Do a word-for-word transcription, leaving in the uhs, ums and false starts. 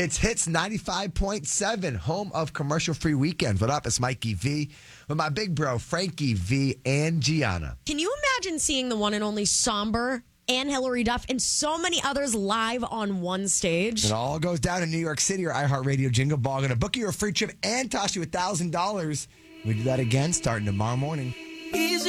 It's Hits ninety-five point seven, home of commercial-free weekends. What up? It's Mikey V with my big bro, Frankie V and Gianna. Can you imagine seeing the one and only Somber and Hillary Duff and so many others live on one stage? It all goes down in New York City or iHeartRadio Jingle Ball. Going to book you a free trip and toss you one thousand dollars. We do that again starting tomorrow morning. Easy.